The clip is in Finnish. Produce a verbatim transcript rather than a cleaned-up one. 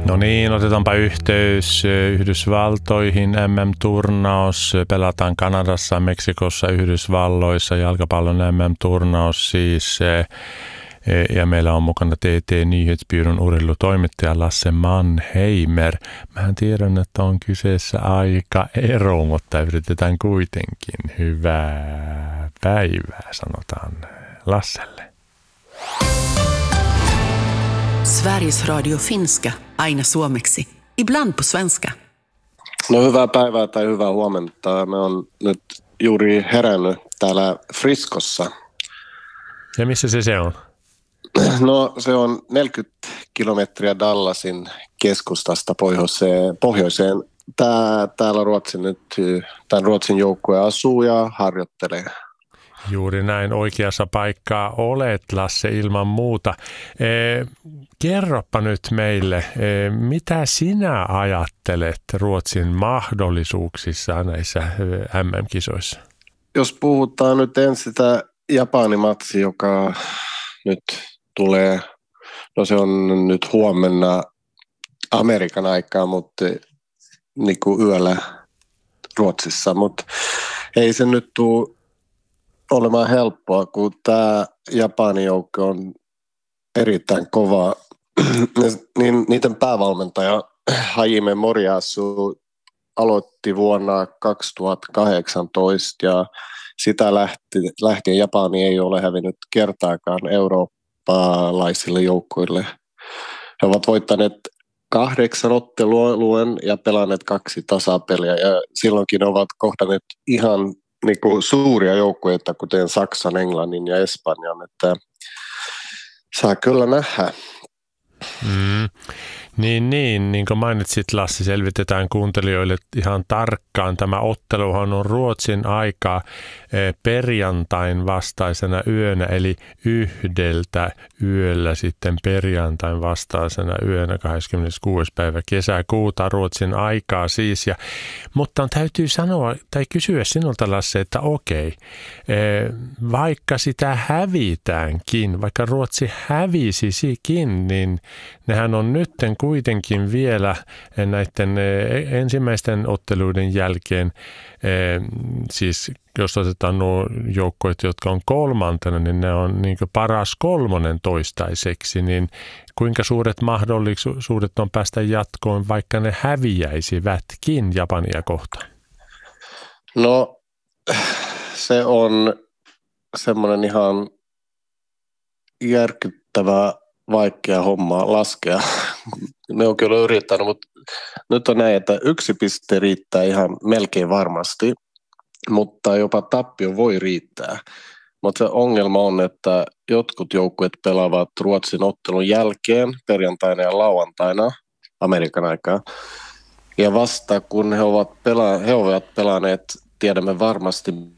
No niin, otetaanpa yhteys Yhdysvaltoihin. M M-turnaus pelataan Kanadassa, Meksikossa, Yhdysvalloissa. Jalkapallon M M-turnaus siis. Ja meillä on mukana T T-nyhetsbyrån urheilutoimittaja Lasse Mannheimer. Mähän tiedän, että on kyseessä aika ero, mutta yritetään kuitenkin. Hyvää päivää, sanotaan Lasselle. Sveriges Radio Finska, aina suomeksi, ibland på svenska. No hyvää päivää tai hyvää huomenta. Me on nyt juuri herännyt täällä Friscossa. Ja missä se se on? No se on neljäkymmentä kilometriä Dallasin keskustasta pohjoiseen. pohjoiseen. Tää, täällä Ruotsin nyt, tämän Ruotsin joukkue asuu ja harjoittelee. Juuri näin, oikeassa paikkaa olet, Lasse, ilman muuta. E, kerropa nyt meille, e, mitä sinä ajattelet Ruotsin mahdollisuuksissa näissä M M-kisoissa? Jos puhutaan nyt ensin sitä Japani-matsi, joka nyt tulee, no se on nyt huomenna Amerikan aikaa, mutta niin kuin yöllä Ruotsissa, mutta ei se nyt tule olemaan helppoa, kun tämä Japanin joukko on erittäin kova. niin, niiden päävalmentaja Hajime Moriyasu aloitti vuonna kaksituhattakahdeksantoista ja sitä lähti, lähtien Japani ei ole hävinnyt kertaakaan eurooppalaisille joukkoille. He ovat voittaneet kahdeksan ottelua ja pelanneet kaksi tasapeliä ja silloinkin ovat kohdanneet ihan niin kuin suuria joukkueita, kuten Saksan, Englannin ja Espanjan, että saa kyllä nähdä. Mm. Niin, niin, niin kuin mainitsit, Lassi, selvitetään kuuntelijoille ihan tarkkaan. Tämä otteluhan on Ruotsin aikaa perjantain vastaisena yönä, eli yhdeltä yöllä sitten perjantain vastaisena yönä kahdeskymmeneskuudes päivä kesäkuuta Ruotsin aikaa siis. Ja, mutta täytyy sanoa tai kysyä sinulta, Lasse, että okei, vaikka sitä hävitäänkin, vaikka Ruotsi hävisisikin, niin nehän on nytten kuitenkin vielä näiden ensimmäisten otteluiden jälkeen, siis jos otetaan nuo joukkoit, jotka on kolmantena, niin ne on niin kuin paras kolmonen toistaiseksi, niin kuinka suuret mahdollisuudet on päästä jatkoon, vaikka ne häviäisivätkin Japania kohtaan? No se on semmoinen ihan järkyttävä vaikea homma laskea. Ne on kyllä yrittänyt, mutta nyt on näin, että yksi piste riittää ihan melkein varmasti, mutta jopa tappio voi riittää. Mutta se ongelma on, että jotkut joukkueet pelaavat Ruotsin ottelun jälkeen perjantaina ja lauantaina Amerikan aikaa. Ja vasta kun he ovat, pela- he ovat pelanneet, tiedämme varmasti